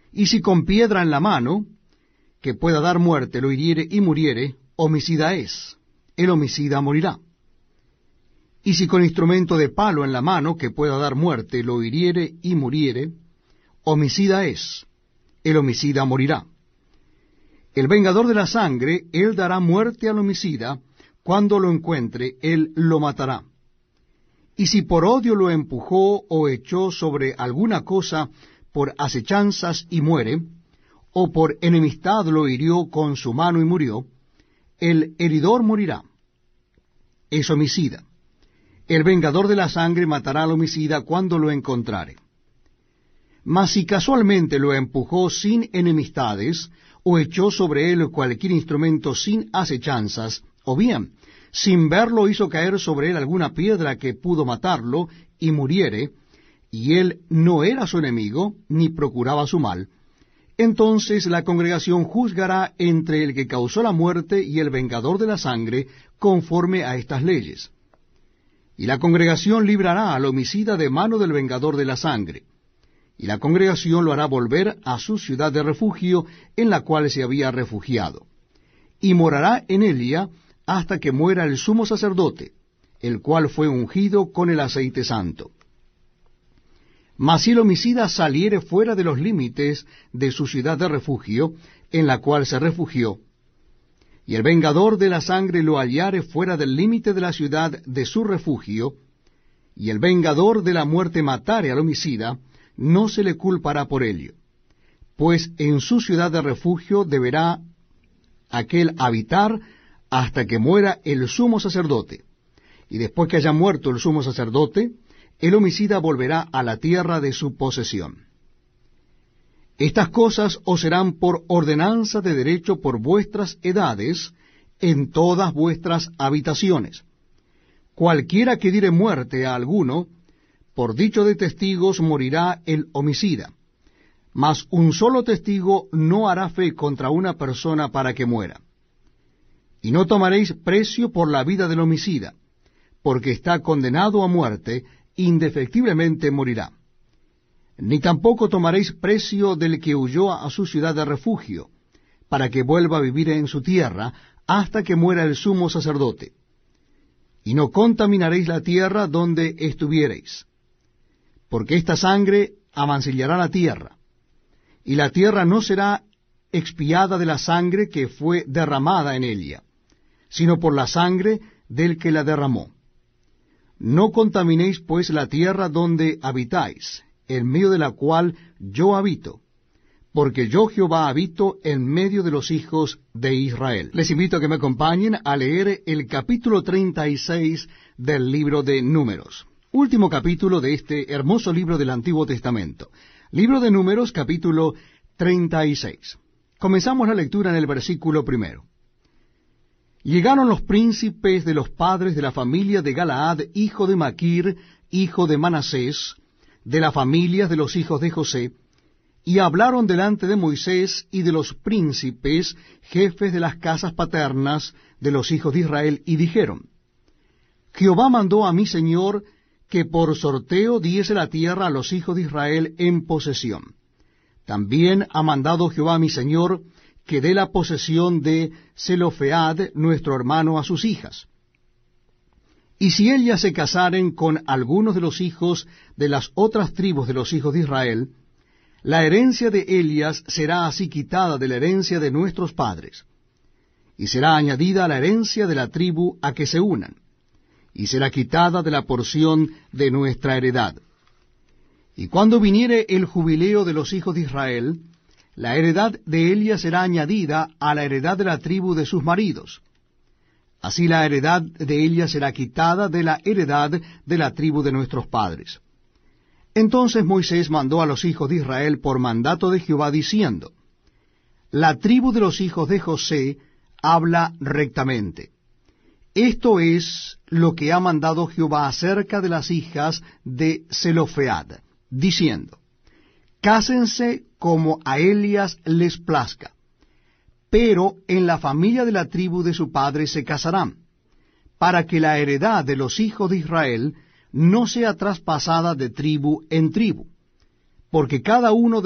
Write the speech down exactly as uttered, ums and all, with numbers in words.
Y si con piedra en la mano, que pueda dar muerte, lo hiriere y muriere, homicida es, el homicida morirá. Y si con instrumento de palo en la mano, que pueda dar muerte, lo hiriere y muriere, homicida es, el homicida morirá. El vengador de la sangre, él dará muerte al homicida, cuando lo encuentre, él lo matará. Y si por odio lo empujó o echó sobre alguna cosa por acechanzas y muere, o por enemistad lo hirió con su mano y murió, el heridor morirá. Es homicida. El vengador de la sangre matará al homicida cuando lo encontrare. Mas si casualmente lo empujó sin enemistades, o echó sobre él cualquier instrumento sin acechanzas, o bien, sin verlo hizo caer sobre él alguna piedra que pudo matarlo, y muriere, y él no era su enemigo, ni procuraba su mal, entonces la congregación juzgará entre el que causó la muerte y el vengador de la sangre, conforme a estas leyes. Y la congregación librará al homicida de mano del vengador de la sangre, y la congregación lo hará volver a su ciudad de refugio, en la cual se había refugiado, y morará en ella hasta que muera el sumo sacerdote, el cual fue ungido con el aceite santo. Mas si el homicida saliere fuera de los límites de su ciudad de refugio, en la cual se refugió, y el vengador de la sangre lo hallare fuera del límite de la ciudad de su refugio, y el vengador de la muerte matare al homicida, no se le culpará por ello, pues en su ciudad de refugio deberá aquel habitar hasta que muera el sumo sacerdote, y después que haya muerto el sumo sacerdote, el homicida volverá a la tierra de su posesión. Estas cosas os serán por ordenanza de derecho por vuestras edades en todas vuestras habitaciones. Cualquiera que diere muerte a alguno, por dicho de testigos morirá el homicida, mas un solo testigo no hará fe contra una persona para que muera. Y no tomaréis precio por la vida del homicida, porque está condenado a muerte, indefectiblemente morirá. Ni tampoco tomaréis precio del que huyó a su ciudad de refugio, para que vuelva a vivir en su tierra, hasta que muera el sumo sacerdote. Y no contaminaréis la tierra donde estuviereis, porque esta sangre amancillará la tierra, y la tierra no será expiada de la sangre que fue derramada en ella, sino por la sangre del que la derramó. No contaminéis pues la tierra donde habitáis, en medio de la cual yo habito, porque yo Jehová habito en medio de los hijos de Israel. Les invito a que me acompañen a leer el capítulo treinta y seis del libro de Números, último capítulo de este hermoso libro del Antiguo Testamento. Libro de Números, capítulo treinta y seis. Comenzamos la lectura en el versículo primero. Llegaron los príncipes de los padres de la familia de Galaad, hijo de Maquir, hijo de Manasés, de las familias de los hijos de José, y hablaron delante de Moisés y de los príncipes, jefes de las casas paternas de los hijos de Israel, y dijeron: Jehová mandó a mi señor que por sorteo diese la tierra a los hijos de Israel en posesión. También ha mandado Jehová a mi señor que dé la posesión de Zelofead, nuestro hermano, a sus hijas. Y si ellas se casaren con algunos de los hijos de las otras tribus de los hijos de Israel, la herencia de ellas será así quitada de la herencia de nuestros padres, y será añadida a la herencia de la tribu a que se unan, y será quitada de la porción de nuestra heredad. Y cuando viniere el jubileo de los hijos de Israel, la heredad de ellas será añadida a la heredad de la tribu de sus maridos. Así la heredad de ellas será quitada de la heredad de la tribu de nuestros padres. Entonces Moisés mandó a los hijos de Israel por mandato de Jehová, diciendo: La tribu de los hijos de José habla rectamente. Esto es lo que ha mandado Jehová acerca de las hijas de Zelofead, diciendo: Cásense como a ellas les plazca, pero en la familia de la tribu de su padre se casarán, para que la heredad de los hijos de Israel no sea traspasada de tribu en tribu, porque cada uno de